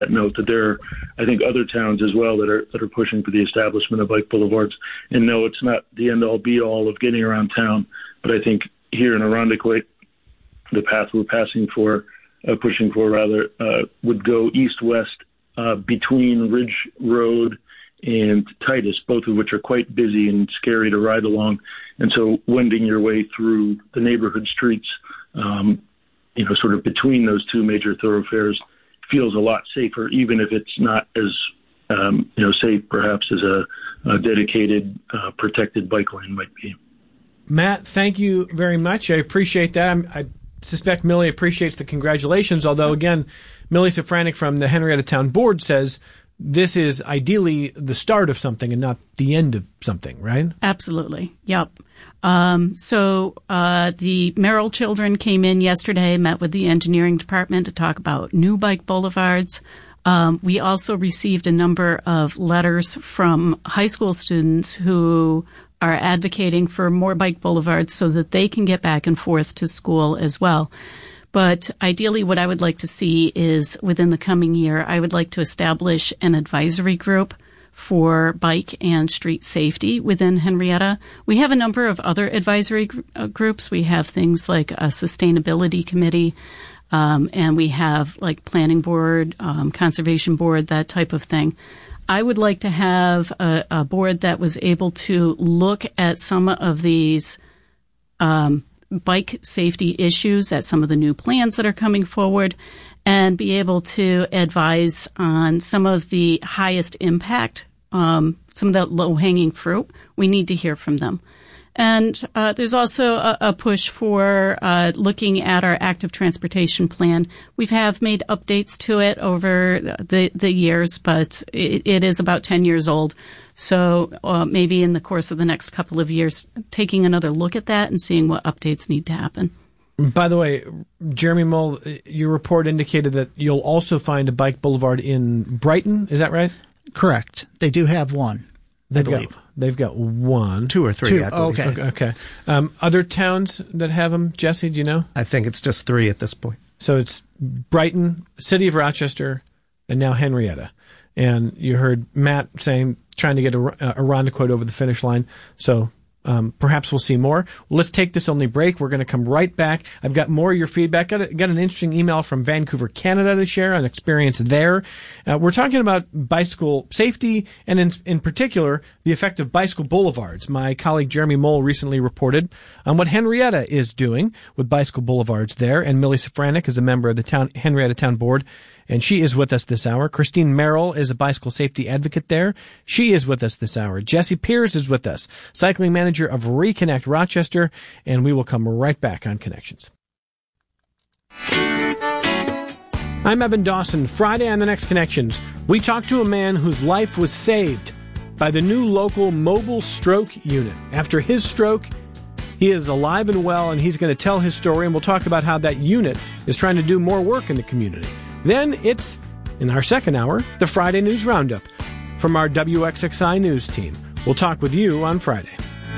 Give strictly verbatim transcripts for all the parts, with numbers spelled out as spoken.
note that there are, I think, other towns as well that are that are pushing for the establishment of bike boulevards. And no, it's not the end-all, be-all of getting around town. But I think here in Irondequoit, the path we're passing for, uh, pushing for rather, uh, would go east-west uh, between Ridge Road and Titus, both of which are quite busy and scary to ride along. And so wending your way through the neighborhood streets, um, you know, sort of between those two major thoroughfares feels a lot safer, even if it's not as, um, you know, safe perhaps as a, a dedicated, uh, protected bike lane might be. Matt, thank you very much. I appreciate that. I'm, I suspect Millie appreciates the congratulations, although, again, Millie Safranek from the Henrietta Town Board says this is ideally the start of something and not the end of something, right? Absolutely. Yep. Um, so uh, the Merrill children came in yesterday, met with the engineering department to talk about new bike boulevards. Um, we also received a number of letters from high school students who are advocating for more bike boulevards so that they can get back and forth to school as well. But ideally, what I would like to see is within the coming year, I would like to establish an advisory group for bike and street safety within Henrietta. We have a number of other advisory gr- uh, groups. We have things like a sustainability committee, um, and we have like planning board, um, conservation board, that type of thing. I would like to have a, a board that was able to look at some of these um, bike safety issues, at some of the new plans that are coming forward, and be able to advise on some of the highest impact, um, some of the low-hanging fruit. We need to hear from them. And uh, there's also a, a push for uh, looking at our active transportation plan. We have made updates to it over the, the years, but it, it is about ten years old. So uh, maybe in the course of the next couple of years, taking another look at that and seeing what updates need to happen. By the way, Jeremy Mull, your report indicated that you'll also find a bike boulevard in Brighton. Is that right? Correct. They do have one, they've I believe. Got, they've got one. Two or three, Two. I Oh, believe. okay. Okay. okay. Um, other towns that have them, Jesse, do you know? I think it's just three at this point. So it's Brighton, City of Rochester, and now Henrietta. And you heard Matt saying, trying to get a, a Irondequoit over the finish line. So um, perhaps we'll see more. Well, let's take this only break. We're going to come right back. I've got more of your feedback. Got, a, got an interesting email from Vancouver, Canada to share an experience there. Uh, we're talking about bicycle safety and in, in particular, the effect of bicycle boulevards. My colleague Jeremy Mull recently reported on what Henrietta is doing with bicycle boulevards there. And Millie Safranek is a member of the town Henrietta Town Board, and she is with us this hour. Christine Merrill is a bicycle safety advocate there. She is with us this hour. Jesse Pierce is with us, cycling manager of Reconnect Rochester, and we will come right back on Connections. I'm Evan Dawson. Friday on the next Connections, we talk to a man whose life was saved by the new local mobile stroke unit. After his stroke, he is alive and well, and he's going to tell his story, and we'll talk about how that unit is trying to do more work in the community. Then it's, in our second hour, the Friday News Roundup from our W X X I News team. We'll talk with you on Friday.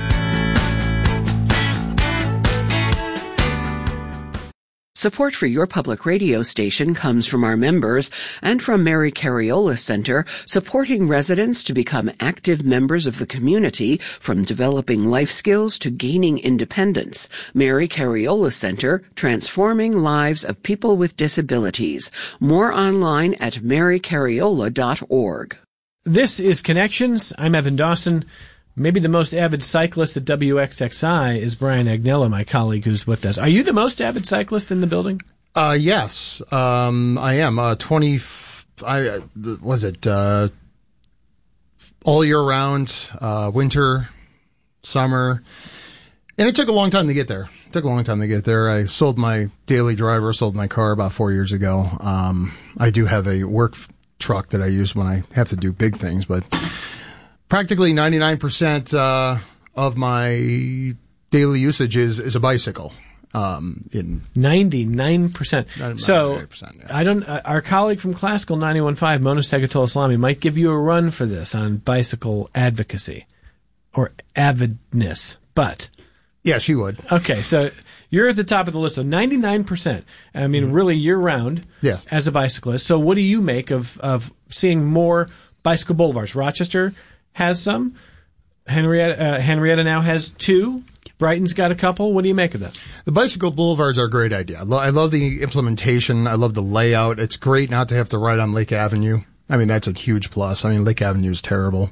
Support for your public radio station comes from our members and from Mary Cariola Center, supporting residents to become active members of the community, from developing life skills to gaining independence. Mary Cariola Center, transforming lives of people with disabilities. More online at mary cariola dot org. This is Connections. I'm Evan Dawson. Maybe the most avid cyclist at W X X I is Brian Agnello, my colleague who's with us. Are you the most avid cyclist in the building? Uh, yes, um, I am. Uh, twenty, I, was it, uh, all year round, uh, winter, summer. And it took a long time to get there. It took a long time to get there. I sold my daily driver, sold my car about four years ago. Um, I do have a work truck that I use when I have to do big things, but practically ninety-nine percent uh, of my daily usage is, is a bicycle. Um, in ninety-nine percent. So, yeah. I don't. Uh, our colleague from Classical ninety-one point five, Mona Segatola-Salami, might give you a run for this on bicycle advocacy or avidness. But Yeah, she would. Okay, so you're at the top of the list. So ninety-nine percent. I mean, mm-hmm. really year-round yes. as a bicyclist. So what do you make of, of seeing more bicycle boulevards? Rochester has some. Henrietta, uh, Henrietta now has two. Brighton's got a couple. What do you make of that? The bicycle boulevards are a great idea. I, lo- I love the implementation. I love the layout. It's great not to have to ride on Lake Avenue. I mean, that's a huge plus. I mean, Lake Avenue is terrible.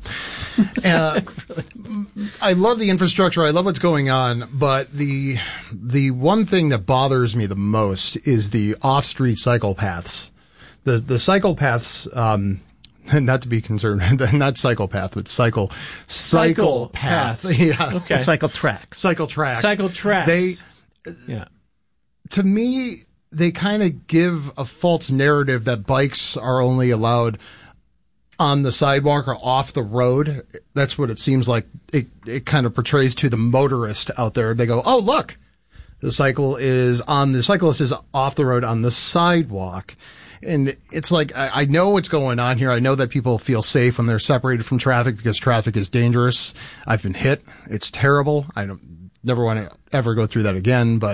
uh, I love the infrastructure. I love what's going on. But the the one thing that bothers me the most is the off-street cycle paths. The the cycle paths, um, not to be concerned, not psychopath, but cycle cycle paths. paths. Yeah. Okay. Cycle tracks. Cycle tracks. Cycle tracks. They, yeah. To me, they kind of give a false narrative that bikes are only allowed on the sidewalk or off the road. That's what it seems like it, it kind of portrays to the motorist out there. They go, oh, look, the cycle is on, the cyclist is off the road on the sidewalk. And it's like, I, I know what's going on here. I know that people feel safe when they're separated from traffic because traffic is dangerous. I've been hit. It's terrible. I don't never want to ever go through that again. But,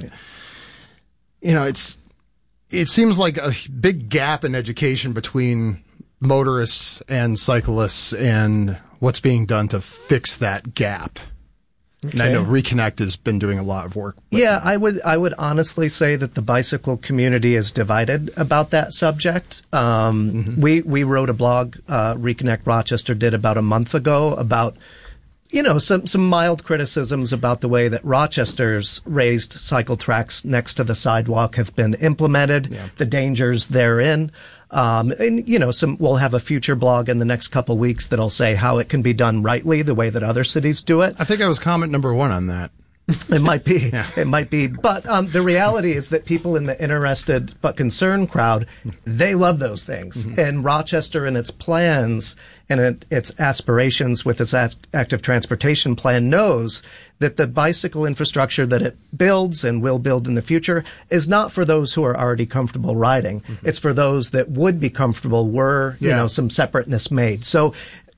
you know, it's, it seems like a big gap in education between motorists and cyclists and what's being done to fix that gap. Okay. And I know Reconnect has been doing a lot of work. Yeah, I would I would honestly say that the bicycle community is divided about that subject. Um, mm-hmm. We we wrote a blog, uh, Reconnect Rochester did about a month ago about, you know, some, some mild criticisms about the way that Rochester's raised cycle tracks next to the sidewalk have been implemented, yeah. the dangers therein. Um, and, you know, some, we'll have a future blog in the next couple weeks that'll say how it can be done rightly, the way that other cities do it. I think I was comment number one on that. It might be. Yeah. It might be. But um, the reality is that people in the interested but concerned crowd, they love those things. Mm-hmm. And Rochester and its plans and it, its aspirations with its active transportation plan knows that the bicycle infrastructure that it builds and will build in the future is not for those who are already comfortable riding. Mm-hmm. It's for those that would be comfortable were, you yeah. know, some separateness made. So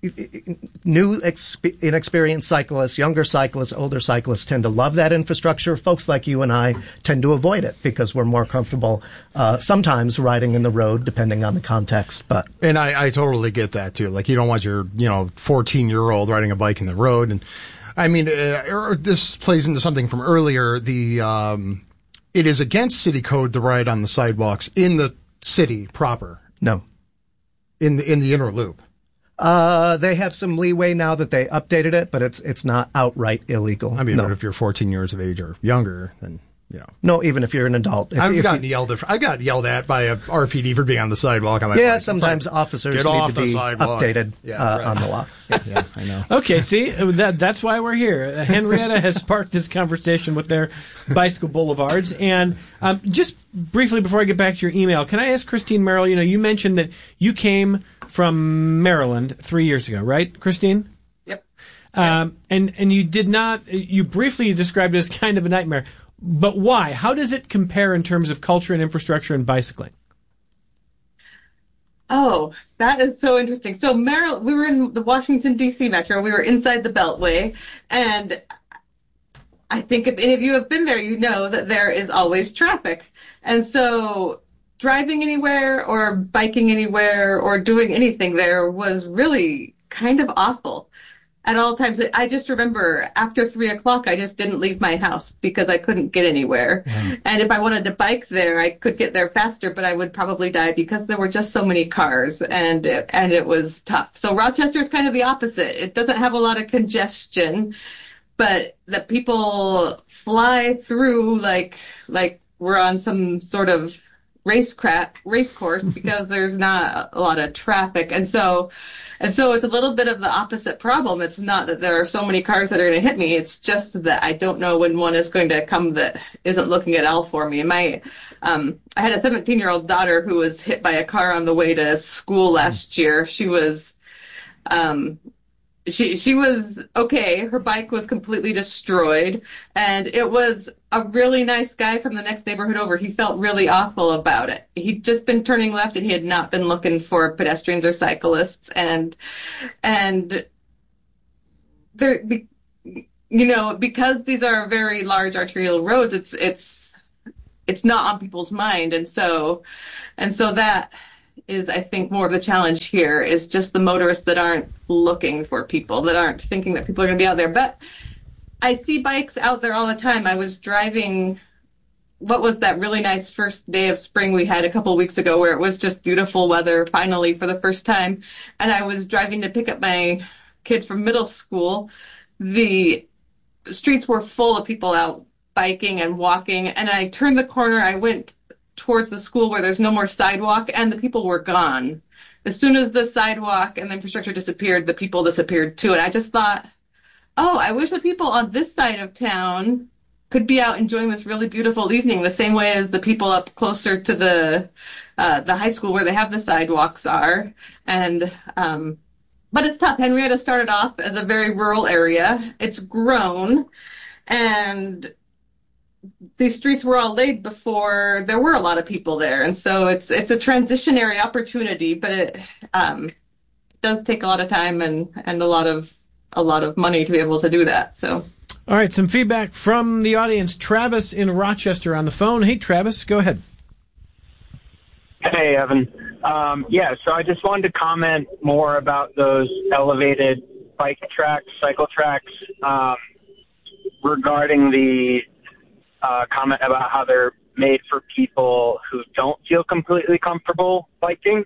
new, exp- inexperienced cyclists, younger cyclists, older cyclists tend to love that infrastructure. Folks like you and I tend to avoid it because we're more comfortable uh, sometimes riding in the road, depending on the context. But and I, I totally get that too. Like you don't want your you know fourteen year old riding a bike in the road. And I mean, uh, this plays into something from earlier. The um, it is against city code to ride on the sidewalks in the city proper. No, in the in the inner loop. Uh, they have some leeway now that they updated it, but it's it's not outright illegal. I mean, no. but if you're fourteen years of age or younger, then, you know. No, even if you're an adult. If, I've if gotten you, yelled at. I got yelled at by a R P D for being on the sidewalk. I'm like, yeah, like, sometimes like, officers get need off to the be sidewalk. updated yeah, uh, right. on the law. Yeah, yeah, I know. Okay, see, that that's why we're here. Henrietta has sparked this conversation with their bicycle boulevards. And um, just briefly before I get back to your email, can I ask Christine Merrill, you know, you mentioned that you came from Maryland three years ago, right, Christine? Yep. Um, and, and you did not, you briefly described it as kind of a nightmare. But why? How does it compare in terms of culture and infrastructure and bicycling? Oh, that is so interesting. So Maryland, we were in the Washington, D C metro. We were inside the Beltway. And I think if any of you have been there, you know that there is always traffic. And so driving anywhere or biking anywhere or doing anything there was really kind of awful at all times. I just remember after three o'clock, I just didn't leave my house because I couldn't get anywhere. Mm. And if I wanted to bike there, I could get there faster, but I would probably die because there were just so many cars and it, and it was tough. So Rochester is kind of the opposite. It doesn't have a lot of congestion, but the people fly through like, like we're on some sort of race cra- race course because there's not a lot of traffic. And so, and so it's a little bit of the opposite problem. It's not that there are so many cars that are going to hit me. It's just that I don't know when one is going to come that isn't looking at all for me. And my, um, I had a seventeen year old daughter who was hit by a car on the way to school last year. She was, um, She she was okay. Her bike was completely destroyed, and it was a really nice guy from the next neighborhood over. He felt really awful about it. He'd just been turning left, and he had not been looking for pedestrians or cyclists. And and there, you know, because these are very large arterial roads, it's it's it's not on people's mind, and so and so that is, I think, more of the challenge here is just the motorists that aren't looking for people, that aren't thinking that people are going to be out there. But I see bikes out there all the time. I was driving, what was that really nice first day of spring we had a couple of weeks ago where it was just beautiful weather finally for the first time. And I was driving to pick up my kid from middle school. The streets were full of people out biking and walking. And I turned the corner. I went towards the school where there's no more sidewalk, and the people were gone. As soon as the sidewalk and the infrastructure disappeared, the people disappeared too. And I just thought, oh, I wish the people on this side of town could be out enjoying this really beautiful evening the same way as the people up closer to the uh, the high school where they have the sidewalks are. And um, but it's tough. Henrietta started off as a very rural area. It's grown, and these streets were all laid before there were a lot of people there, and so it's it's a transitionary opportunity, but it um, does take a lot of time and, and a lot of a lot of money to be able to do that. So, all right, some feedback from the audience. Travis in Rochester on the phone. Hey, Travis, go ahead. Hey, Evan. Um, yeah, so I just wanted to comment more about those elevated bike tracks, cycle tracks, um, regarding the Uh, comment about how they're made for people who don't feel completely comfortable biking.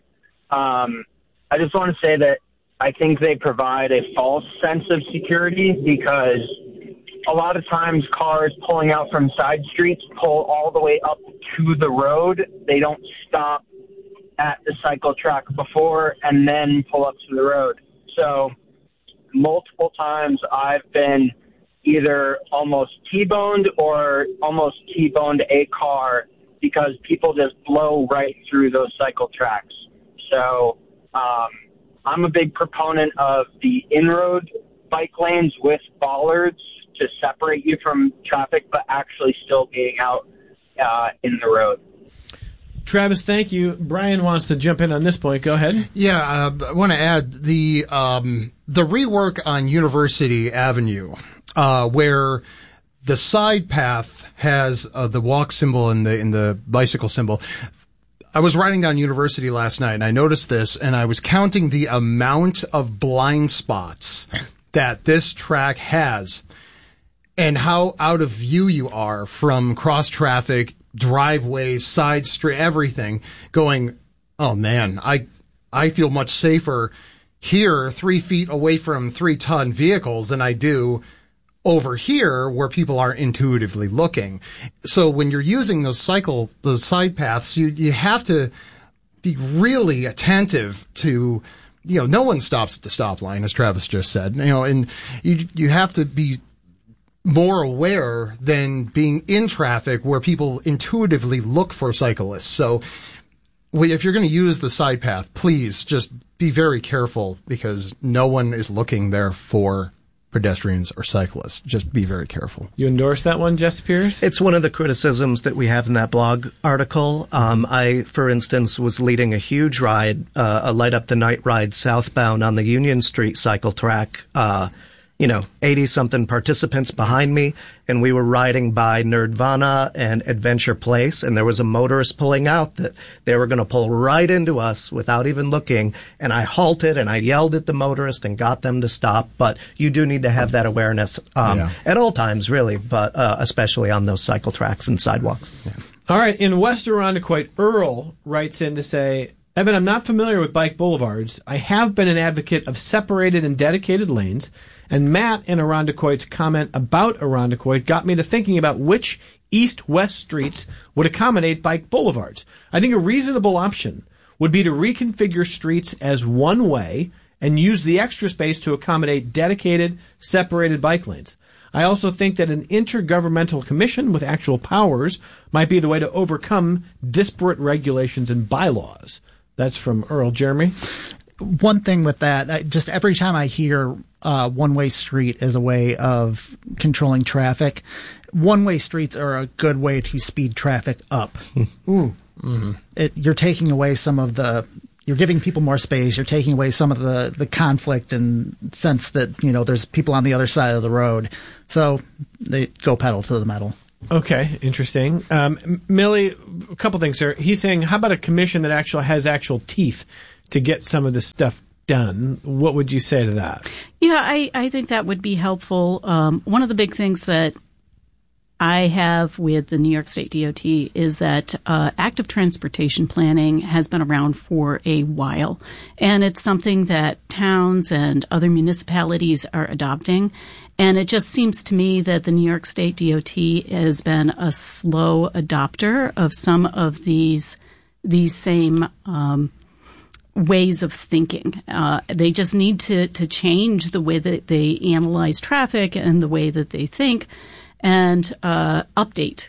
Um, I just want to say that I think they provide a false sense of security because a lot of times cars pulling out from side streets pull all the way up to the road. They don't stop at the cycle track before and then pull up to the road. So multiple times I've been either almost T-boned or almost T-boned a car because people just blow right through those cycle tracks. So um, I'm a big proponent of the in-road bike lanes with bollards to separate you from traffic, but actually still being out uh, in the road. Travis, thank you. Brian wants to jump in on this point. Go ahead. Yeah, uh, I want to add the um, the rework on University Avenue, uh, where the side path has uh, the walk symbol and the in the bicycle symbol. I was riding down University last night, and I noticed this, and I was counting the amount of blind spots that this track has, and how out of view you are from cross traffic, driveways, side street, everything, going, oh man, I I feel much safer here three feet away from three ton vehicles than I do over here where people aren't intuitively looking. So when you're using those cycle, those side paths, you, you have to be really attentive to, you know, no one stops at the stop line, as Travis just said, you know, and you, you have to be more aware than being in traffic where people intuitively look for cyclists. So if you're going to use the side path, please just be very careful because no one is looking there for pedestrians or cyclists. Just be very careful. You endorse that one, Jess Pierce? It's one of the criticisms that we have in that blog article. Um, I, for instance, was leading a huge ride, uh, a light up the night ride southbound on the Union Street cycle track, uh, you know, eighty-something participants behind me, and we were riding by Nerdvana and Adventure Place, and there was a motorist pulling out that they were going to pull right into us without even looking, and I halted and I yelled at the motorist and got them to stop, but you do need to have that awareness um, yeah. at all times, really, but uh, especially on those cycle tracks and sidewalks. Yeah. All right, in West Irondequoit, Earl writes in to say, Evan, I'm not familiar with bike boulevards. I have been an advocate of separated and dedicated lanes, and Matt in Irondequoit's comment about Irondequoit got me to thinking about which east-west streets would accommodate bike boulevards. I think a reasonable option would be to reconfigure streets as one way and use the extra space to accommodate dedicated, separated bike lanes. I also think that an intergovernmental commission with actual powers might be the way to overcome disparate regulations and bylaws. That's from Earl. Jeremy? One thing with that, I, just every time I hear uh, one-way street as a way of controlling traffic, one-way streets are a good way to speed traffic up. Ooh. Mm-hmm. It, you're taking away some of the you're giving people more space. You're taking away some of the, the conflict and sense that, you know, there's people on the other side of the road. So they go pedal to the metal. Okay, interesting. Um, Millie, a couple things, sir. He's saying, how about a commission that actually has actual teeth to get some of this stuff done? What would you say to that? Yeah, I, I think that would be helpful. Um, one of the big things that I have with the New York State D O T is that uh, active transportation planning has been around for a while, and it's something that towns and other municipalities are adopting. And it just seems to me that the New York State D O T has been a slow adopter of some of these these same um, ways of thinking. Uh, they just need to to change the way that they analyze traffic and the way that they think, and uh, update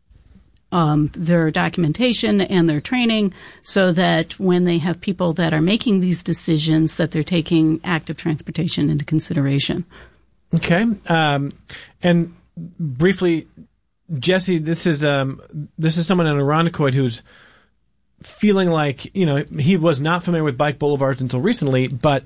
um, their documentation and their training so that when they have people that are making these decisions, that they're taking active transportation into consideration. Okay. Um, and briefly, Jesse, this is um, this is someone in Irondequoit who's feeling like, you know, he was not familiar with bike boulevards until recently, but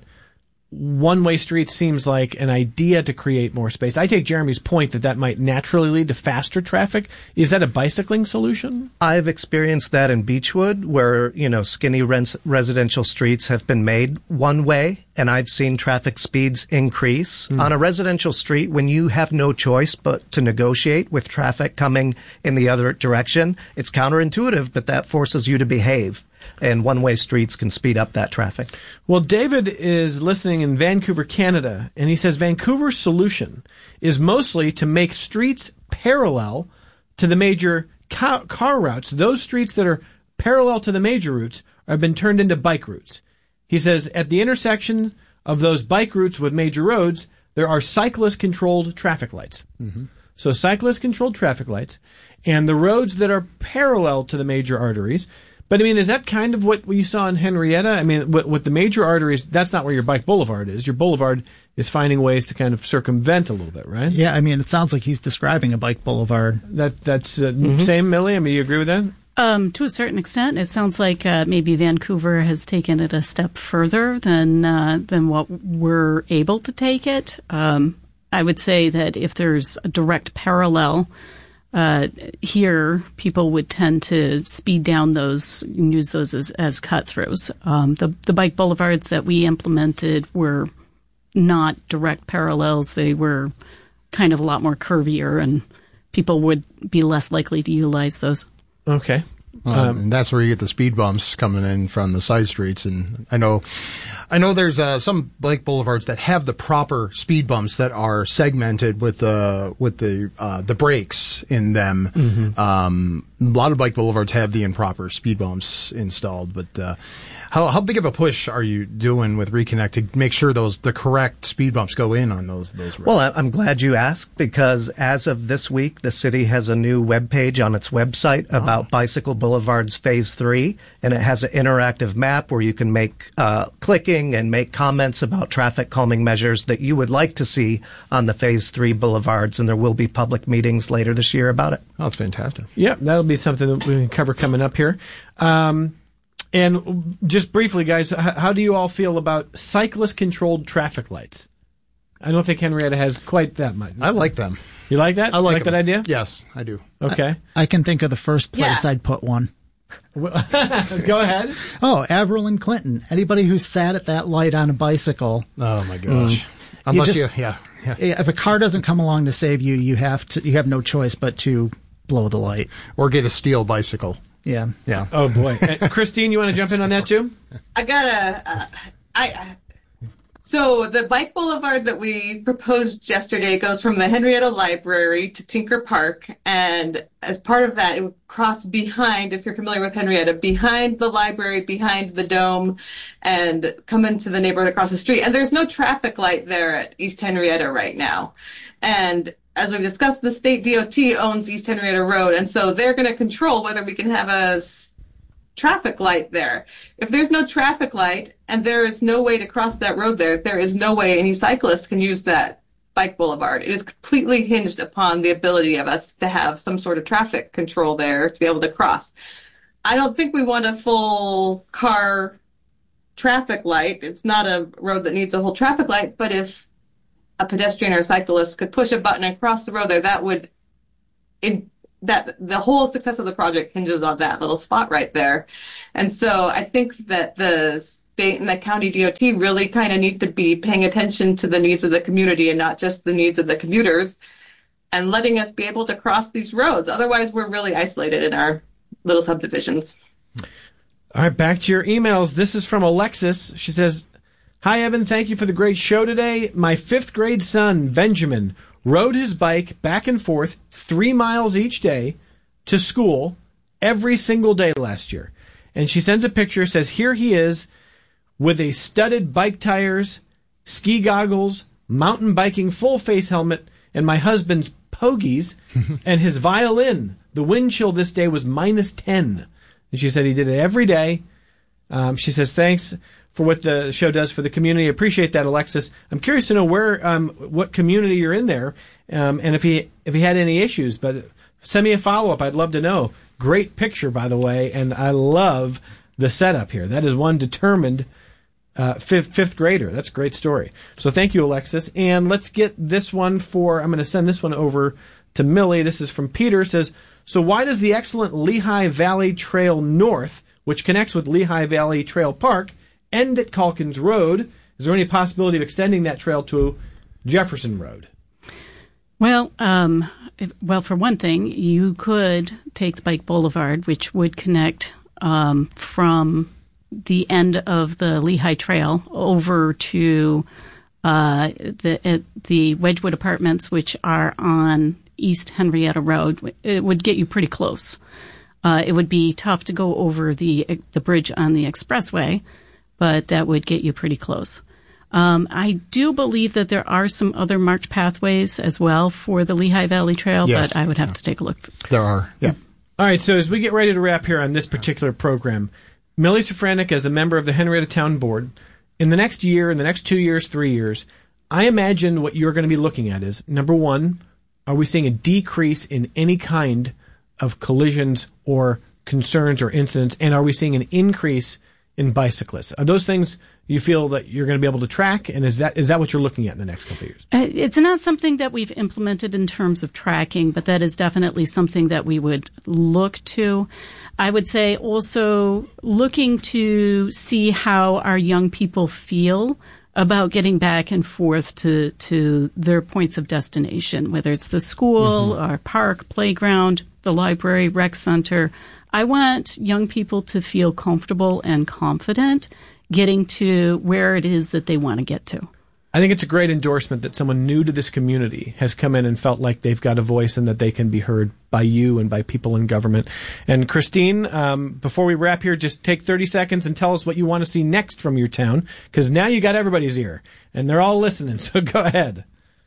one-way streets seems like an idea to create more space. I take Jeremy's point that that might naturally lead to faster traffic. Is that a bicycling solution? I've experienced that in Beechwood, where, you know, skinny res- residential streets have been made one way, and I've seen traffic speeds increase. Mm. On a residential street, when you have no choice but to negotiate with traffic coming in the other direction, it's counterintuitive, but that forces you to behave. And one-way streets can speed up that traffic. Well, David is listening in Vancouver, Canada, and he says Vancouver's solution is mostly to make streets parallel to the major car, car routes. Those streets that are parallel to the major routes have been turned into bike routes. He says at the intersection of those bike routes with major roads, there are cyclist-controlled traffic lights. Mm-hmm. So cyclist-controlled traffic lights, and the roads that are parallel to the major arteries. But, I mean, is that kind of what you saw in Henrietta? I mean, with, with the major arteries, that's not where your bike boulevard is. Your boulevard is finding ways to kind of circumvent a little bit, right? Yeah, I mean, it sounds like he's describing a bike boulevard. That That's uh, mm-hmm. Same, Millie? I mean, you agree with that? Um, to a certain extent. It sounds like uh, maybe Vancouver has taken it a step further than uh, than what we're able to take it. Um, I would say that if there's a direct parallel Uh, here, people would tend to speed down those and use those as, as cut-throughs. Um, the, the bike boulevards that we implemented were not direct parallels. They were kind of a lot more curvier, and people would be less likely to utilize those. Okay. Um, um, and that's where you get the speed bumps coming in from the side streets. And I know, I know there's uh, some bike boulevards that have the proper speed bumps that are segmented with the with the uh, the brakes in them. Mm-hmm. Um, a lot of bike boulevards have the improper speed bumps installed. But uh, how how big of a push are you doing with Reconnect to make sure those the correct speed bumps go in on those those roads? Well, I'm glad you asked, because as of this week, the city has a new webpage on its website about oh. bicycle boulevards phase three, and it has an interactive map where you can make uh, clicking and make comments about traffic calming measures that you would like to see on the phase three boulevards, and there will be public meetings later this year about it. Oh, that's fantastic. Yeah, that'll be something that we can cover coming up here. Um, and just briefly, guys, how, how do you all feel about cyclist-controlled traffic lights? I don't think Henrietta has quite that much. I like them. You like that? I like, like that idea? Yes, I do. Okay. I, I can think of the first place Yeah. I'd put one. Go ahead. Oh, Avril and Clinton. Anybody who sat at that light on a bicycle. Oh my gosh. Mm. Unless you, just, you yeah, yeah. If a car doesn't come along to save you, you have to. You have no choice but to blow the light or get a steel bicycle. Yeah. Yeah. Oh boy. Uh, Christine, you want to jump in on that too? I gotta. Uh, I. So the bike boulevard that we proposed yesterday goes from the Henrietta Library to Tinker Park, and as part of that, it would cross behind, if you're familiar with Henrietta, behind the library, behind the dome, and come into the neighborhood across the street. And there's no traffic light there at East Henrietta right now. And as we've discussed, the state D O T owns East Henrietta Road, and so they're going to control whether we can have a traffic light there. If there's no traffic light and there is no way to cross that road there, there is no way any cyclist can use that bike boulevard. It is completely hinged upon the ability of us to have some sort of traffic control there to be able to cross. I don't think we want a full car traffic light. It's not a road that needs a whole traffic light, but if a pedestrian or a cyclist could push a button and cross the road there, that would, in, that the whole success of the project hinges on that little spot right there. And so I think that the state and the county D O T really kind of need to be paying attention to the needs of the community and not just the needs of the commuters, and letting us be able to cross these roads. Otherwise, we're really isolated in our little subdivisions. All right, back to your emails. This is from Alexis. She says, "Hi, Evan. Thank you for the great show today. My fifth grade son, Benjamin, rode his bike back and forth three miles each day to school every single day last year." And she sends a picture, says, "Here he is with a studded bike tires, ski goggles, mountain biking full face helmet, and my husband's pogies and his violin. The wind chill this day was minus ten. And she said he did it every day. Um, she says, "Thanks for what the show does for the community." Appreciate that, Alexis. I'm curious to know where, um, what community you're in there, um, and if he if he had any issues. But send me a follow-up. I'd love to know. Great picture, by the way, and I love the setup here. That is one determined uh, fifth, fifth grader. That's a great story. So thank you, Alexis. And let's get this one for, I'm going to send this one over to Millie. This is from Peter. It says, "So why does the excellent Lehigh Valley Trail North, which connects with Lehigh Valley Trail Park, end at Calkins Road? Is there any possibility of extending that trail to Jefferson Road?" Well, um, if, well, for one thing, you could take the Bike Boulevard, which would connect um, from the end of the Lehigh Trail over to uh, the uh, the Wedgwood Apartments, which are on East Henrietta Road. It would get you pretty close. Uh, it would be tough to go over the the bridge on the expressway, but that would get you pretty close. Um, I do believe that there are some other marked pathways as well for the Lehigh Valley Trail, yes. but I would have yeah. to take a look. There are, yeah. All right, so as we get ready to wrap here on this particular program, Millie Safranek, as a member of the Henrietta Town Board, in the next year, in the next two years, three years, I imagine what you're going to be looking at is, number one, are we seeing a decrease in any kind of collisions or concerns or incidents, and are we seeing an increase in bicyclists? Are those things you feel that you're going to be able to track, and is that is that what you're looking at in the next couple of years? It's not something that we've implemented in terms of tracking, but that is definitely something that we would look to. I would say also looking to see how our young people feel about getting back and forth to, to their points of destination, whether it's the school mm-hmm. or park, playground, the library, rec center. I want young people to feel comfortable and confident getting to where it is that they want to get to. I think it's a great endorsement that someone new to this community has come in and felt like they've got a voice and that they can be heard by you and by people in government. And Christine, um, before we wrap here, just take thirty seconds and tell us what you want to see next from your town, because now you got everybody's ear and they're all listening. So go ahead.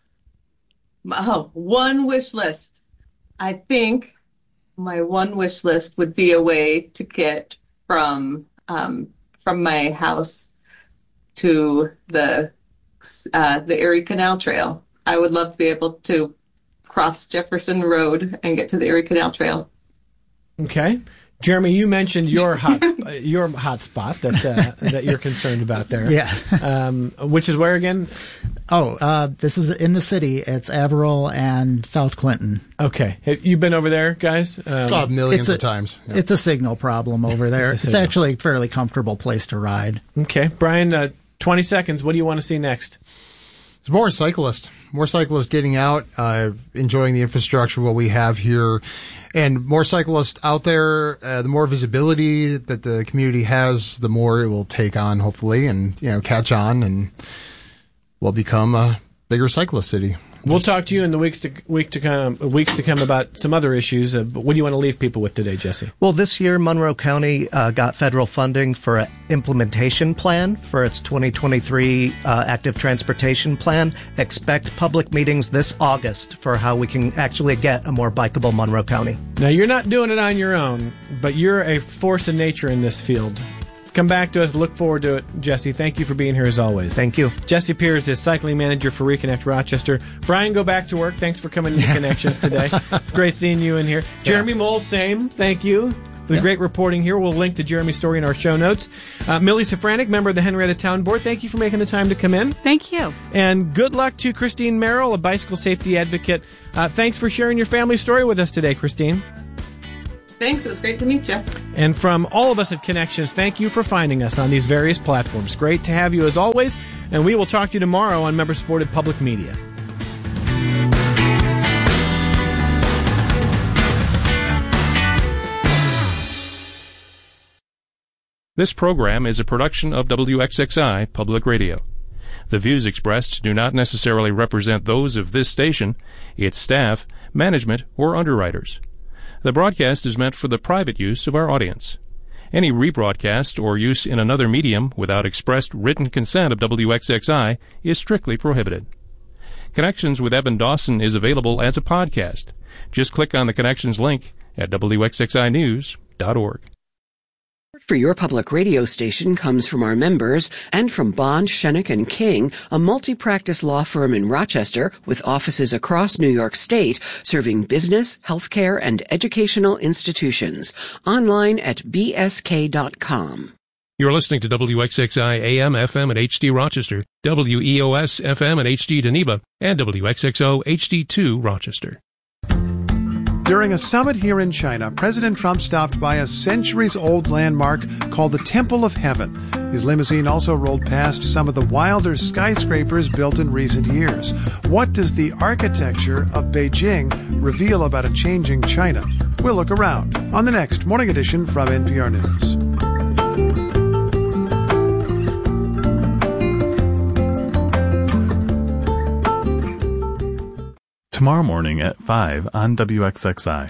Oh, one wish list. I think my one wish list would be a way to get from um, from my house to the uh, the Erie Canal Trail. I would love to be able to cross Jefferson Road and get to the Erie Canal Trail. Okay. Jeremy, you mentioned your hot your hot spot that uh, that you're concerned about there. Yeah. Um, which is where again? Oh, uh, this is in the city. It's Averill and South Clinton. Okay. Have you been over there, guys? Um, oh, millions a, of times. Yeah. It's a signal problem over there. it's, it's actually a fairly comfortable place to ride. Okay. Brian, uh, twenty seconds. What do you want to see next? It's more cyclists. More cyclists getting out, uh, enjoying the infrastructure, what we have here. And more cyclists out there, uh, the more visibility that the community has, the more it will take on, hopefully, and, you know, catch on, and will become a bigger cyclist city. We'll talk to you in the weeks to week to come weeks to come about some other issues. Uh, but what do you want to leave people with today, Jesse? Well, this year Monroe County uh, got federal funding for an implementation plan for its twenty twenty-three uh, active transportation plan. Expect public meetings this August for how we can actually get a more bikeable Monroe County. Now, you're not doing it on your own, but you're a force of nature in this field. Come back to us. Look forward to it. Jesse, thank you for being here as always. Thank you. Jesse Piers is cycling manager for Reconnect Rochester. Brian, go back to work. Thanks for coming to Connections today. It's great seeing you in here. Jeremy yeah. Mole, same. Thank you. for the Yeah. great reporting here. We'll link to Jeremy's story in our show notes. Uh, Millie Safranek, member of the Henrietta Town Board, thank you for making the time to come in. Thank you. And good luck to Christine Merrill, a bicycle safety advocate. Uh, thanks for sharing your family story with us today, Christine. Thanks. It was great to meet you. And from all of us at Connections, thank you for finding us on these various platforms. Great to have you as always, and we will talk to you tomorrow on member-supported public media. This program is a production of W X X I Public Radio. The views expressed do not necessarily represent those of this station, its staff, management, or underwriters. The broadcast is meant for the private use of our audience. Any rebroadcast or use in another medium without expressed written consent of W X X I is strictly prohibited. Connections with Evan Dawson is available as a podcast. Just click on the Connections link at W X X I news dot org. For your public radio station comes from our members and from Bond, Shenick and King, a multi-practice law firm in Rochester with offices across New York State, serving business, healthcare, and educational institutions. Online at b s k dot com. You're listening to W X X I A M, F M, and H D Rochester, W E O S, F M, and H D Geneva, and W X X O H D two Rochester. During a summit here in China, President Trump stopped by a centuries-old landmark called the Temple of Heaven. His limousine also rolled past some of the wilder skyscrapers built in recent years. What does the architecture of Beijing reveal about a changing China? We'll look around on the next Morning Edition from N P R News. Tomorrow morning at five on W X X I.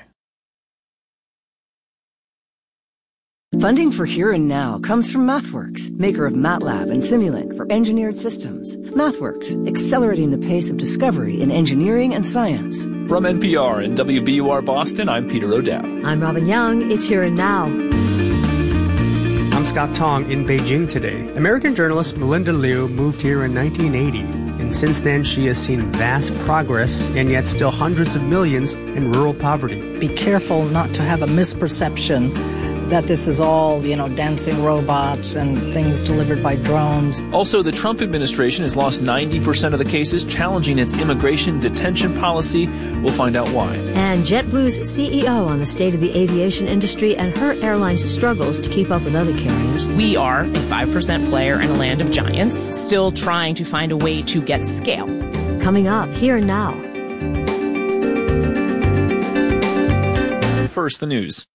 Funding for Here and Now comes from MathWorks, maker of MATLAB and Simulink for engineered systems. MathWorks, accelerating the pace of discovery in engineering and science. From N P R and W B U R Boston, I'm Peter O'Dowd. I'm Robin Young. It's Here and Now. I'm Scott Tong in Beijing today. American journalist Melinda Liu moved here in nineteen eighty, and since then she has seen vast progress and yet still hundreds of millions in rural poverty. Be careful not to have a misperception that this is all, you know, dancing robots and things delivered by drones. Also, the Trump administration has lost ninety percent of the cases challenging its immigration detention policy. We'll find out why. And JetBlue's C E O on the state of the aviation industry and her airline's struggles to keep up with other carriers. We are a five percent player in a land of giants, still trying to find a way to get scale. Coming up, Here and Now. First, the news.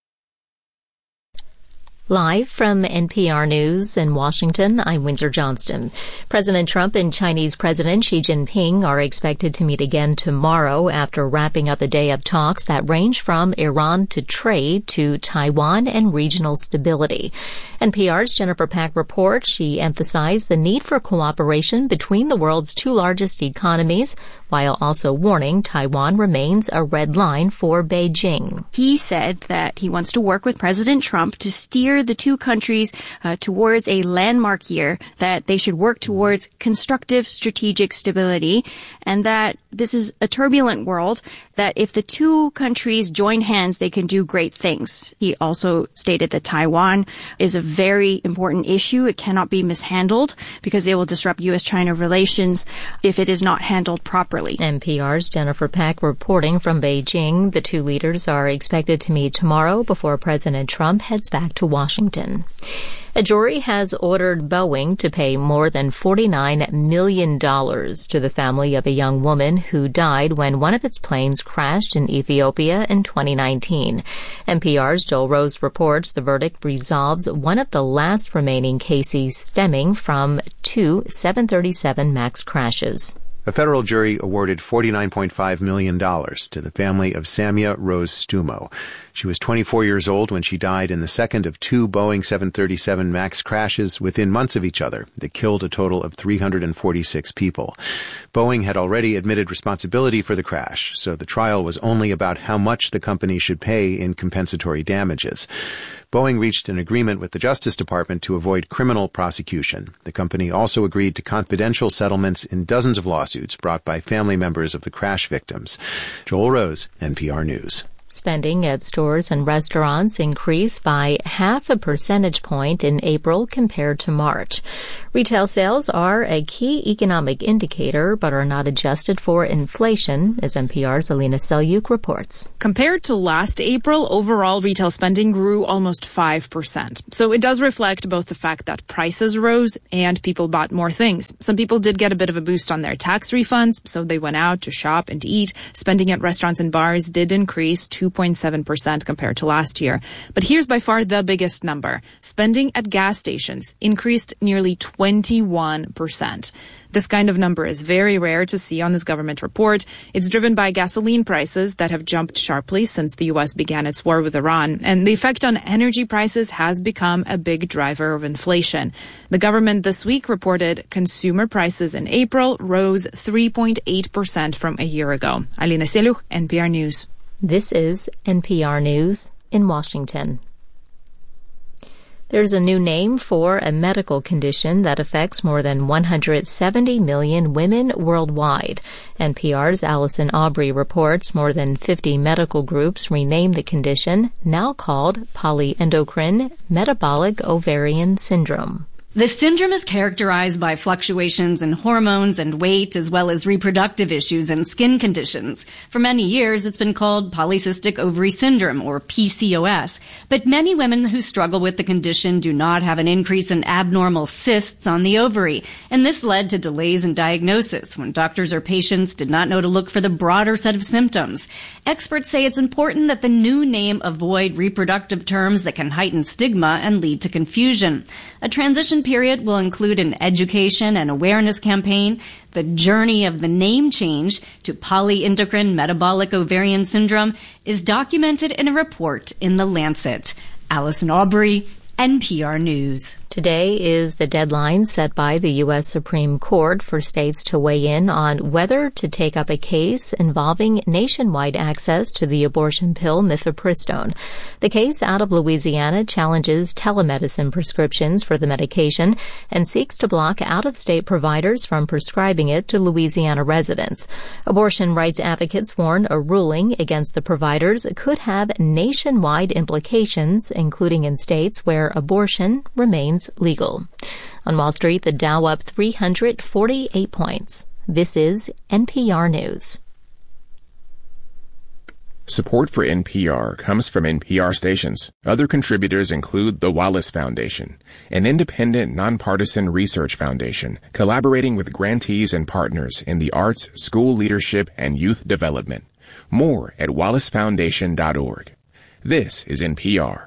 Live from N P R News in Washington, I'm Windsor Johnston. President Trump and Chinese President Xi Jinping are expected to meet again tomorrow after wrapping up a day of talks that range from Iran to trade to Taiwan and regional stability. N P R's Jennifer Pack reports she emphasized the need for cooperation between the world's two largest economies, while also warning Taiwan remains a red line for Beijing. He said that he wants to work with President Trump to steer the two countries uh, towards a landmark year, that they should work towards constructive strategic stability, and that this is a turbulent world, that if the two countries join hands, they can do great things. He also stated that Taiwan is a very important issue. It cannot be mishandled because it will disrupt U S China relations if it is not handled properly. N P R's Jennifer Pack reporting from Beijing. The two leaders are expected to meet tomorrow before President Trump heads back to Washington. A jury has ordered Boeing to pay more than forty-nine million dollars to the family of a young woman who died when one of its planes crashed in Ethiopia in twenty nineteen. N P R's Joel Rose reports the verdict resolves one of the last remaining cases stemming from two seven thirty-seven MAX crashes. A federal jury awarded forty-nine point five million dollars to the family of Samia Rose Stumo. She was twenty-four years old when she died in the second of two Boeing seven thirty-seven MAX crashes within months of each other that killed a total of three hundred forty-six people. Boeing had already admitted responsibility for the crash, so the trial was only about how much the company should pay in compensatory damages. Boeing reached an agreement with the Justice Department to avoid criminal prosecution. The company also agreed to confidential settlements in dozens of lawsuits brought by family members of the crash victims. Joel Rose, N P R News. Spending at stores and restaurants increased by half a percentage point in April compared to March. Retail sales are a key economic indicator but are not adjusted for inflation, as N P R's Alina Selyuk reports. Compared to last April, overall retail spending grew almost five percent. So it does reflect both the fact that prices rose and people bought more things. Some people did get a bit of a boost on their tax refunds, so they went out to shop and eat. Spending at restaurants and bars did increase two point seven percent compared to last year. But here's by far the biggest number. Spending at gas stations increased nearly twenty-one percent. This kind of number is very rare to see on this government report. It's driven by gasoline prices that have jumped sharply since the U S began its war with Iran, and the effect on energy prices has become a big driver of inflation. The government this week reported consumer prices in April rose three point eight percent from a year ago. Alina Selyuk, N P R News. This is N P R News in Washington. There's a new name for a medical condition that affects more than one hundred seventy million women worldwide. N P R's Allison Aubrey reports more than fifty medical groups renamed the condition, now called polyendocrine metabolic ovarian syndrome. The syndrome is characterized by fluctuations in hormones and weight, as well as reproductive issues and skin conditions. For many years, it's been called polycystic ovary syndrome, or P C O S. But many women who struggle with the condition do not have an increase in abnormal cysts on the ovary. And this led to delays in diagnosis when doctors or patients did not know to look for the broader set of symptoms. Experts say it's important that the new name avoid reproductive terms that can heighten stigma and lead to confusion. A transition period will include an education and awareness campaign. The journey of the name change to polyendocrine metabolic ovarian syndrome is documented in a report in The Lancet. Allison Aubrey, N P R News. Today is the deadline set by the U S Supreme Court for states to weigh in on whether to take up a case involving nationwide access to the abortion pill mifepristone. The case out of Louisiana challenges telemedicine prescriptions for the medication and seeks to block out-of-state providers from prescribing it to Louisiana residents. Abortion rights advocates warn a ruling against the providers could have nationwide implications, including in states where abortion remains legal. On Wall Street, the Dow up three hundred forty-eight points. This is N P R News. Support for N P R comes from N P R stations. Other contributors include the Wallace Foundation, an independent, nonpartisan research foundation collaborating with grantees and partners in the arts, school leadership, and youth development. More at wallace foundation dot org. This is N P R.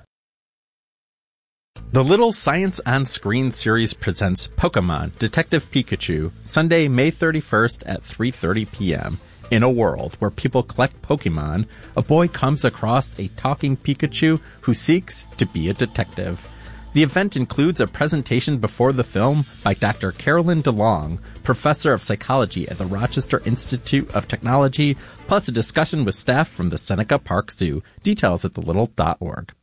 The Little Science on Screen series presents Pokemon Detective Pikachu, Sunday, May thirty-first at three thirty p.m. In a world where people collect Pokemon, a boy comes across a talking Pikachu who seeks to be a detective. The event includes a presentation before the film by Doctor Carolyn DeLong, professor of psychology at the Rochester Institute of Technology, plus a discussion with staff from the Seneca Park Zoo. Details at the little dot org.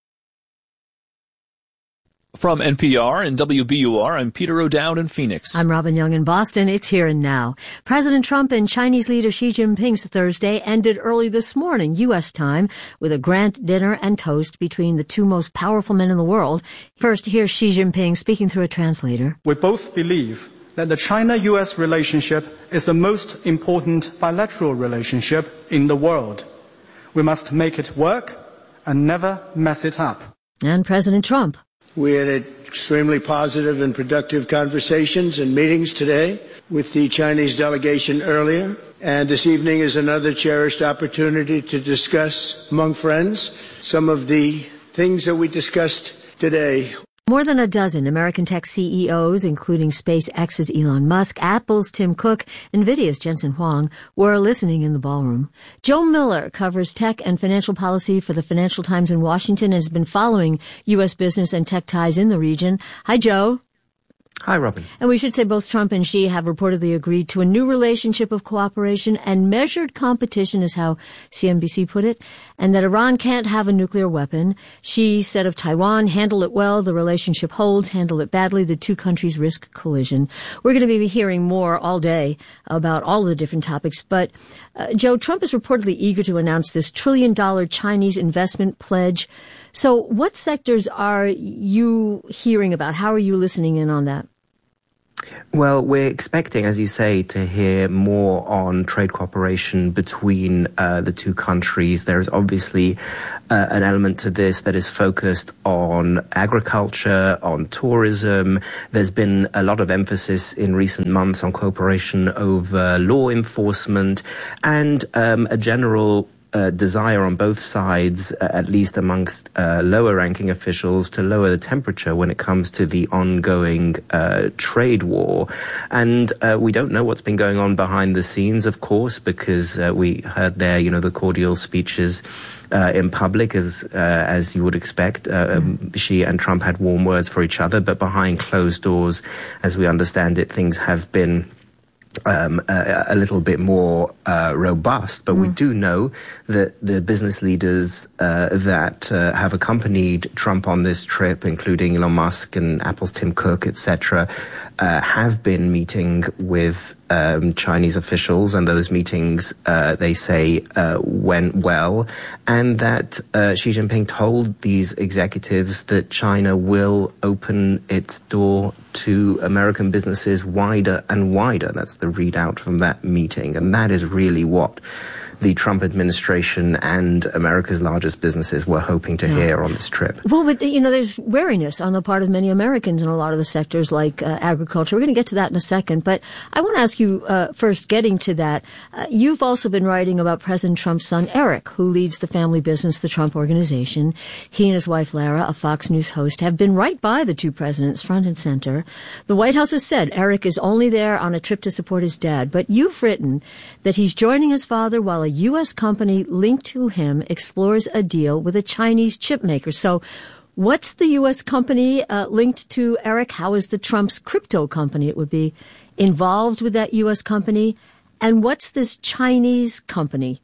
From N P R and W B U R, I'm Peter O'Dowd in Phoenix. I'm Robin Young in Boston. It's Here and Now. President Trump and Chinese leader Xi Jinping's Thursday ended early this morning, U S time, with a grand dinner and toast between the two most powerful men in the world. First, here's Xi Jinping speaking through a translator. We both believe that the China-U S relationship is the most important bilateral relationship in the world. We must make it work and never mess it up. And President Trump. We had extremely positive and productive conversations and meetings today with the Chinese delegation earlier. And this evening is another cherished opportunity to discuss among friends some of the things that we discussed today. More than a dozen American tech C E Os, including SpaceX's Elon Musk, Apple's Tim Cook, NVIDIA's Jensen Huang, were listening in the ballroom. Joe Miller covers tech and financial policy for the Financial Times in Washington and has been following U S business and tech ties in the region. Hi, Joe. Hi, Robin. And we should say both Trump and Xi have reportedly agreed to a new relationship of cooperation and measured competition, is how C N B C put it, and that Iran can't have a nuclear weapon. Xi said of Taiwan, handle it well, the relationship holds, handle it badly, the two countries risk collision. We're going to be hearing more all day about all the different topics, but uh, Joe, Trump is reportedly eager to announce this trillion dollar Chinese investment pledge. So what sectors are you hearing about? How are you listening in on that? Well, we're expecting, as you say, to hear more on trade cooperation between uh, the two countries. There is obviously uh, an element to this that is focused on agriculture, on tourism. There's been a lot of emphasis in recent months on cooperation over law enforcement and um, a general Uh, desire on both sides, uh, at least amongst uh, lower-ranking officials, to lower the temperature when it comes to the ongoing uh, trade war. And uh, we don't know what's been going on behind the scenes, of course, because uh, we heard there, you know, the cordial speeches uh, in public, as uh, as you would expect. Uh, um, Xi and Trump had warm words for each other, but behind closed doors, as we understand it, things have been Um, a, a little bit more uh, robust, but mm. we do know that the business leaders uh, that uh, have accompanied Trump on this trip, including Elon Musk and Apple's Tim Cook, et cetera, uh, have been meeting with um, Chinese officials, and those meetings, uh, they say, uh, went well, and that uh, Xi Jinping told these executives that China will open its door to American businesses wider and wider. That's the readout from that meeting, and that is really what the Trump administration and America's largest businesses were hoping to yeah. hear on this trip. Well, but, you know, there's wariness on the part of many Americans in a lot of the sectors like uh, agriculture. We're going to get to that in a second, but I want to ask you uh, first, getting to that, uh, you've also been writing about President Trump's son, Eric, who leads the family business, the Trump Organization. He and his wife, Lara, a Fox News host, have been right by the two presidents, front and center. The White House has said Eric is only there on a trip to support his dad, but you've written that he's joining his father while a U S company linked to him explores a deal with a Chinese chip maker. So what's the U S company uh, linked to Eric? How is the Trump's crypto company, it would be, involved with that U S company? And what's this Chinese company?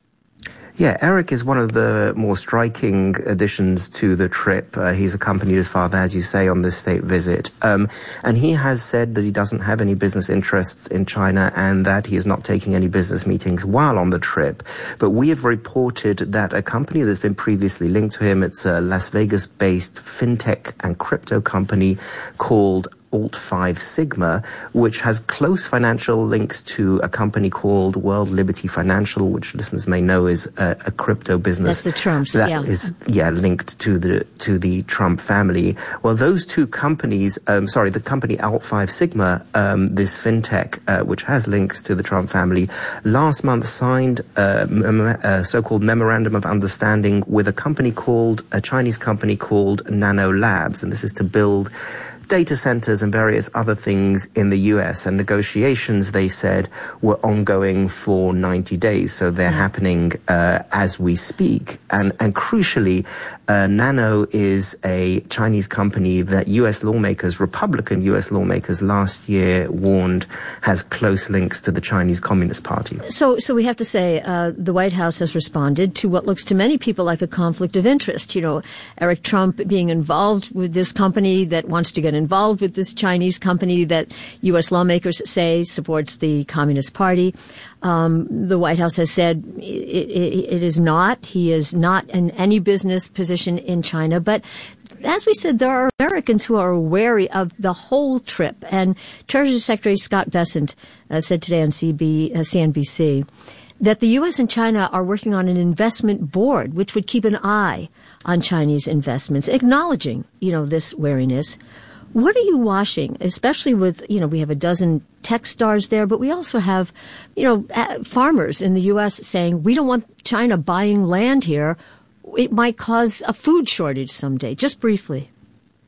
Yeah, Eric is one of the more striking additions to the trip. Uh, he's accompanied his father, as you say, on this state visit. Um, and he has said that he doesn't have any business interests in China and that he is not taking any business meetings while on the trip. But we have reported that a company that's been previously linked to him, it's a Las Vegas-based fintech and crypto company called Alt five Sigma, which has close financial links to a company called World Liberty Financial, which listeners may know is a, a crypto business. That's the Trumps, that yeah. is, yeah, linked to the to the Trump family. Well, those two companies, um, sorry, the company Alt five Sigma, um, this fintech, uh, which has links to the Trump family, last month signed a, a so-called memorandum of understanding with a company called, a Chinese company called Nano Labs, and this is to build data centers and various other things in the U S, and negotiations, they said, were ongoing for ninety days. So they're mm. happening uh, as we speak. And, and crucially, uh, Nano is a Chinese company that U S lawmakers, Republican U S lawmakers last year warned has close links to the Chinese Communist Party. So, so we have to say uh, the White House has responded to what looks to many people like a conflict of interest. You know, Eric Trump being involved with this company that wants to get involved with this Chinese company that U S lawmakers say supports the Communist Party. Um, the White House has said it, it, it is not. He is not in any business position in China. But as we said, there are Americans who are wary of the whole trip. And Treasury Secretary Scott Bessent uh, said today on C B, uh, C N B C that the U S and China are working on an investment board which would keep an eye on Chinese investments, acknowledging, you know, this wariness. What are you watching, especially with, you know, we have a dozen tech stars there, but we also have, you know, farmers in the U S saying, we don't want China buying land here. It might cause a food shortage someday. Just briefly.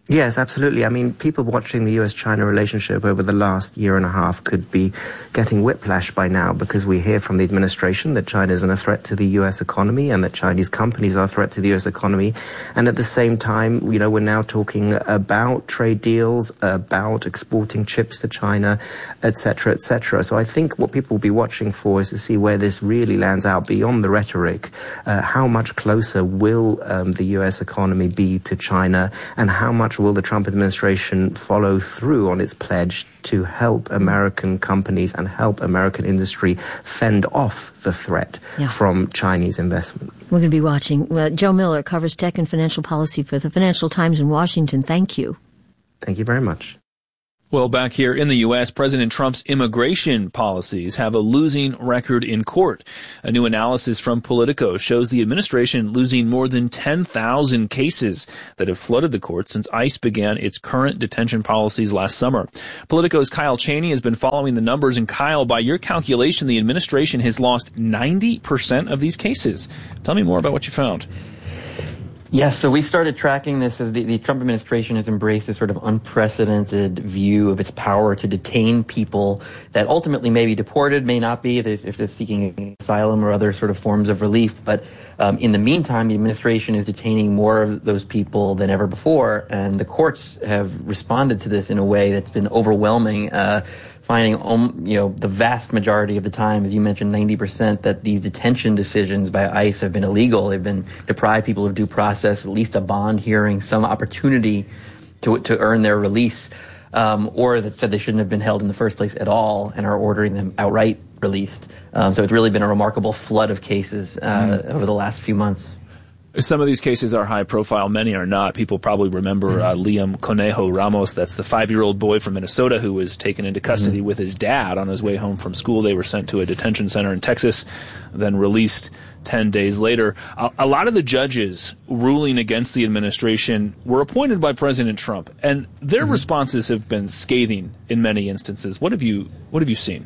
Yes, absolutely. I mean, people watching the U S China relationship over the last year and a half could be getting whiplash by now because we hear from the administration that China isn't a threat to the U S economy and that Chinese companies are a threat to the U S economy. And at the same time, you know, we're now talking about trade deals, about exporting chips to China, et cetera, et cetera. So I think what people will be watching for is to see where this really lands out beyond the rhetoric. Uh, how much closer will um, the U S economy be to China, and how much will the Trump administration follow through on its pledge to help American companies and help American industry fend off the threat yeah. from Chinese investment? We're going to be watching. Uh, Joe Miller covers tech and financial policy for the Financial Times in Washington. Thank you. Thank you very much. Well, back here in the U S, President Trump's immigration policies have a losing record in court. A new analysis from Politico shows the administration losing more than ten thousand cases that have flooded the courts since ICE began its current detention policies last summer. Politico's Kyle Cheney has been following the numbers, and Kyle, by your calculation, the administration has lost ninety percent of these cases. Tell me more about what you found. Yes, so we started tracking this as the, the Trump administration has embraced this sort of unprecedented view of its power to detain people that ultimately may be deported, may not be, if they're, if they're seeking asylum or other sort of forms of relief. But um, in the meantime, the administration is detaining more of those people than ever before, and the courts have responded to this in a way that's been overwhelming. Uh, finding, um, you know, the vast majority of the time, as you mentioned, ninety percent, that these detention decisions by ICE have been illegal. They've been deprived people of due process, at least a bond hearing, some opportunity to to earn their release, um, or that said they shouldn't have been held in the first place at all and are ordering them outright released. Um, so it's really been a remarkable flood of cases uh, mm. over the last few months. Some of these cases are high profile, many are not. People probably remember uh, Liam Conejo Ramos. That's the five-year-old boy from Minnesota who was taken into custody mm-hmm. with his dad on his way home from school. They were sent to a detention center in Texas, then released ten days later. A, a lot of the judges ruling against the administration were appointed by President Trump, and their mm-hmm. responses have been scathing in many instances. What have you, what have you seen?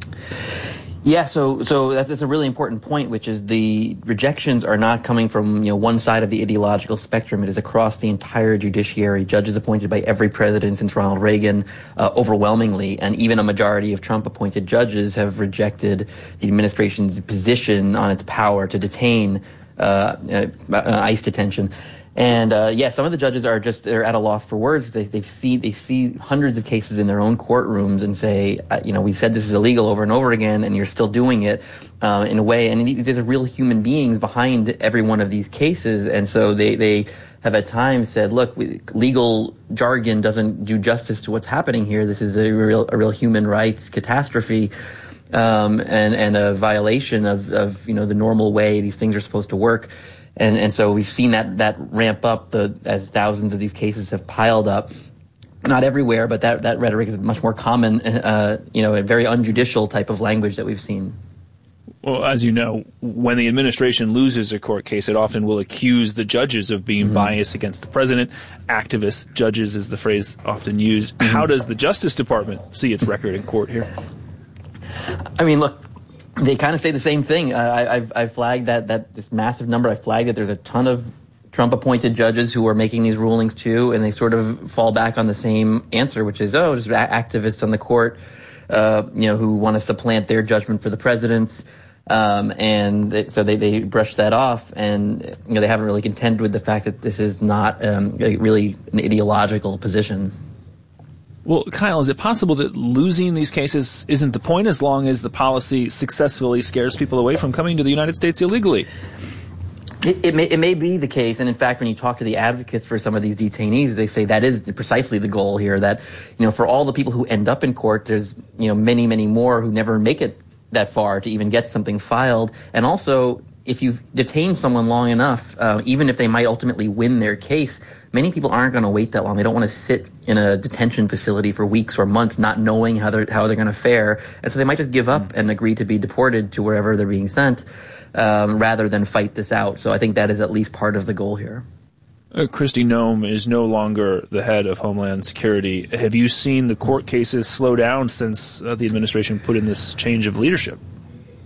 Yeah, so so that's, that's a really important point, which is the rejections are not coming from, you know, one side of the ideological spectrum. It is across the entire judiciary. Judges appointed by every president since Ronald Reagan, uh, overwhelmingly, and even a majority of Trump-appointed judges have rejected the administration's position on its power to detain uh, uh, ICE detention. And uh, yeah, some of the judges are just they're at a loss for words. They they see they see hundreds of cases in their own courtrooms and say, uh, you know, we've said this is illegal over and over again, and you're still doing it uh, in a way. And there's a real human beings behind every one of these cases, and so they they have at times said, look, we, legal jargon doesn't do justice to what's happening here. This is a real a real human rights catastrophe. Um, and and a violation of of you know the normal way these things are supposed to work. And, and so we've seen that, that ramp up the, as thousands of these cases have piled up. Not everywhere, but that, that rhetoric is much more common, uh, you know, a very unjudicial type of language that we've seen. Well, as you know, when the administration loses a court case, it often will accuse the judges of being mm-hmm. biased against the president. Activist judges is the phrase often used. Mm-hmm. How does the Justice Department see its record in court here? I mean, look, they kind of say the same thing. Uh, I, I've, I've flagged that, that this massive number. I flagged that there's a ton of Trump-appointed judges who are making these rulings too, and they sort of fall back on the same answer, which is, oh, just activists on the court, uh, you know, who want to supplant their judgment for the president's. Um, and they, so they, they brush that off, and, you know, they haven't really contended with the fact that this is not um, really an ideological position. Well, Kyle, is it possible that losing these cases isn't the point as long as the policy successfully scares people away from coming to the United States illegally? It, it, may, it may be the case, and in fact, when you talk to the advocates for some of these detainees, they say that is precisely the goal here, that, you know, for all the people who end up in court, there's, you know, many, many more who never make it that far to even get something filed. And also, if you've detained someone long enough, uh, even if they might ultimately win their case, many people aren't going to wait that long. They don't want to sit in a detention facility for weeks or months not knowing how they're, how they're going to fare. And so they might just give up and agree to be deported to wherever they're being sent, um, rather than fight this out. So I think that is at least part of the goal here. Uh, Kristi Noem is no longer the head of Homeland Security. Have you seen the court cases slow down since uh, the administration put in this change of leadership?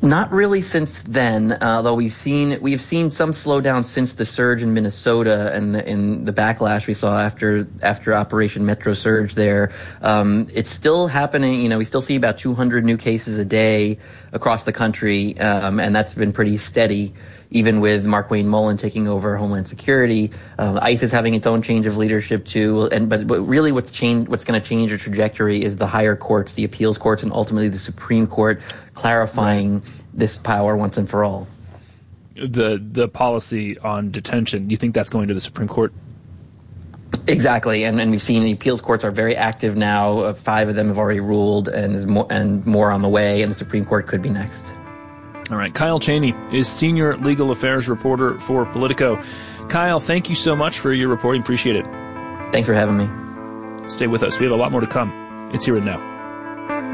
Not really since then, uh, although we've seen we've seen some slowdown since the surge in Minnesota and the, in the backlash we saw after after Operation Metro Surge there. Um, it's still happening. You know, we still see about two hundred new cases a day across the country, um, and that's been pretty steady. Even with Markwayne Mullin taking over Homeland Security, uh, ICE is having its own change of leadership too. And but, but really, what's change what's going to change the trajectory is the higher courts, the appeals courts, and ultimately the Supreme Court clarifying right. this power once and for all. The the policy on detention, you think that's going to the Supreme Court? Exactly, and, and we've seen the appeals courts are very active now. Uh, five of them have already ruled, and is more, and more on the way. And the Supreme Court could be next. All right, Kyle Cheney is senior legal affairs reporter for Politico. Kyle, thank you so much for your reporting. Appreciate it. Thanks for having me. Stay with us. We have a lot more to come. It's Here and Now.